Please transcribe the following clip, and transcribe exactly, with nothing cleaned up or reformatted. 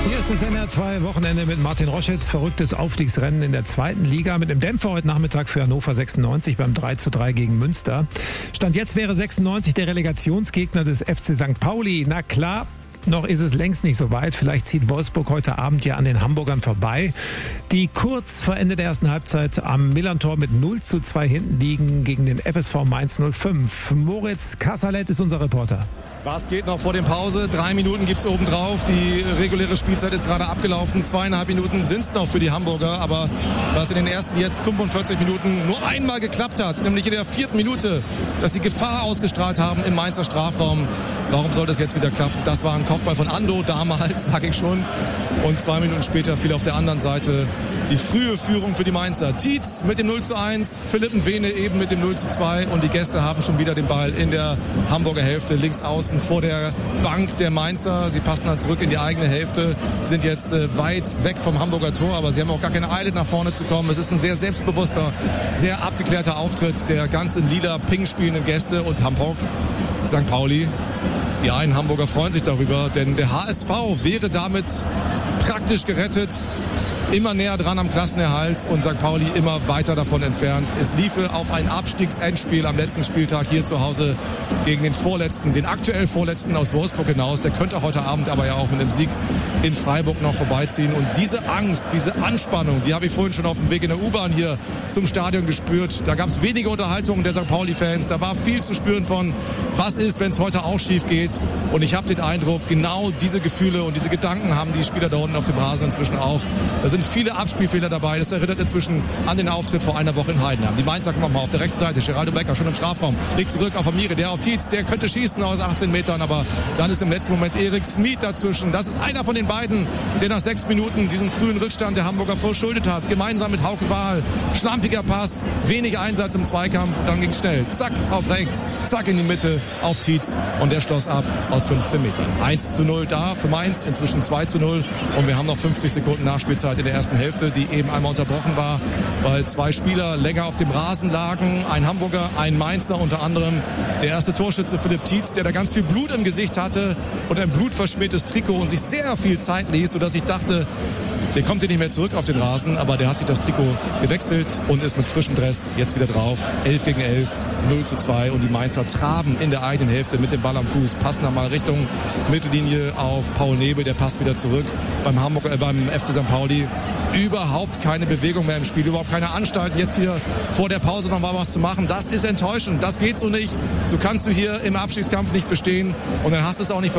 Hier ist das N R zwei Wochenende mit Martin Roschitz. Verrücktes Aufstiegsrennen in der zweiten Liga mit einem Dämpfer heute Nachmittag für Hannover sechsundneunzig beim drei zu drei gegen Münster. Stand jetzt wäre sechsundneunzig der Relegationsgegner des F C Sankt Pauli. Na klar, noch ist es längst nicht so weit. Vielleicht zieht Wolfsburg heute Abend ja an den Hamburgern vorbei, die kurz vor Ende der ersten Halbzeit am Millerntor mit null zu zwei hinten liegen gegen den F S V Mainz null fünf. Moritz Kassalet ist unser Reporter. Was geht noch vor der Pause? Drei Minuten gibt's oben drauf. Die reguläre Spielzeit ist gerade abgelaufen. Zweieinhalb Minuten sind's noch für die Hamburger. Aber was in den ersten jetzt fünfundvierzig Minuten nur einmal geklappt hat, nämlich in der vierten Minute, dass sie Gefahr ausgestrahlt haben im Mainzer Strafraum. Warum soll das jetzt wieder klappen? Das war ein Kopfball von Ando damals, sage ich schon. Und zwei Minuten später fiel auf der anderen Seite die frühe Führung für die Mainzer. Tietz mit dem null zu eins, Philipp Mwene eben mit dem null zu zwei. Und die Gäste haben schon wieder den Ball in der Hamburger Hälfte links außen vor der Bank der Mainzer. Sie passen dann zurück in die eigene Hälfte, sind jetzt äh, weit weg vom Hamburger Tor, aber sie haben auch gar keine Eile, nach vorne zu kommen. Es ist ein sehr selbstbewusster, sehr abgeklärter Auftritt der ganzen lila-pink spielenden Gäste und Hamburg, Sankt Pauli. Die einen Hamburger freuen sich darüber, denn der H S V wäre damit praktisch gerettet. Immer näher dran am Klassenerhalt und Sankt Pauli immer weiter davon entfernt. Es liefe auf ein Abstiegsendspiel am letzten Spieltag hier zu Hause gegen den Vorletzten, den aktuell Vorletzten aus Wolfsburg hinaus. Der könnte heute Abend aber ja auch mit einem Sieg in Freiburg noch vorbeiziehen. Und diese Angst, diese Anspannung, die habe ich vorhin schon auf dem Weg in der U-Bahn hier zum Stadion gespürt. Da gab es wenige Unterhaltungen der Sankt Pauli-Fans. Da war viel zu spüren von, was ist, wenn es heute auch schief geht. Und ich habe den Eindruck, genau diese Gefühle und diese Gedanken haben die Spieler da unten auf dem Rasen inzwischen auch. Da sind viele Abspielfehler dabei. Das erinnert inzwischen an den Auftritt vor einer Woche in Heidenheim. Die Mainzer kommen mal auf der rechten Seite. Geraldo Becker schon im Strafraum. Legt zurück auf Amiri. Der auf Tietz. Der könnte schießen aus achtzehn Metern. Aber dann ist im letzten Moment Erik Smith dazwischen. Das ist einer von den beiden, der nach sechs Minuten diesen frühen Rückstand der Hamburger verschuldet hat. Gemeinsam mit Hauke Wahl. Schlampiger Pass. Wenig Einsatz im Zweikampf. Dann ging es schnell. Zack auf rechts. Zack in die Mitte auf Tietz. Und der schloss ab aus fünfzehn Metern. eins zu null da für Mainz. Inzwischen zwei zu null. Und wir haben noch fünfzig Sekunden Nachspielzeit in der ersten Hälfte, die eben einmal unterbrochen war, weil zwei Spieler länger auf dem Rasen lagen. Ein Hamburger, ein Mainzer, unter anderem der erste Torschütze Philipp Tietz, der da ganz viel Blut im Gesicht hatte und ein blutverschmiertes Trikot und sich sehr viel Zeit ließ, sodass ich dachte, der kommt hier nicht mehr zurück auf den Rasen, aber der hat sich das Trikot gewechselt und ist mit frischem Dress jetzt wieder drauf. elf gegen elf, null zu zwei und die Mainzer traben in der eigenen Hälfte mit dem Ball am Fuß, passen dann mal Richtung Mittellinie auf Paul Nebel, der passt wieder zurück beim Hamburg, äh, beim F C Sankt Pauli. Überhaupt keine Bewegung mehr im Spiel, überhaupt keine Anstalten, jetzt hier vor der Pause noch mal was zu machen. Das ist enttäuschend, das geht so nicht. So kannst du hier im Abstiegskampf nicht bestehen und dann hast du es auch nicht